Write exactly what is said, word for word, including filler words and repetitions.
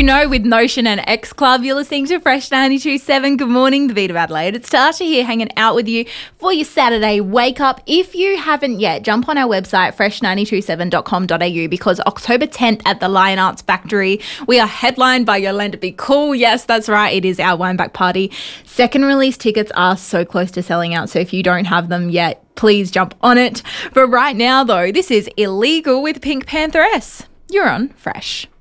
know, with Notion and X Club, you're listening to Fresh ninety-two point seven. Good morning, Davida Adelaide. It's Tasha here hanging out with you for your Saturday wake up. If you haven't yet, jump on our website, fresh nine two seven dot com dot a u, because October tenth at the Lion Arts Factory, we are headlined by Yolanda Be Cool. Yes, that's right. It is our Wineback Party. Second release tickets are so close to selling out, so if you don't have them yet, please jump on it. But right now, though, this is Illegal with Pink Pantheress. You're on Fresh.